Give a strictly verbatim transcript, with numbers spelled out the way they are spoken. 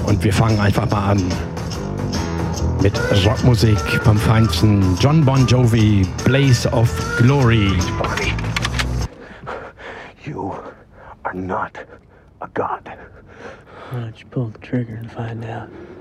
Und wir fangen einfach mal an mit Rockmusik vom Feinsten. John Bon Jovi, Blaze of Glory. Bobby, you are not a god. Why don't you pull the trigger and find out?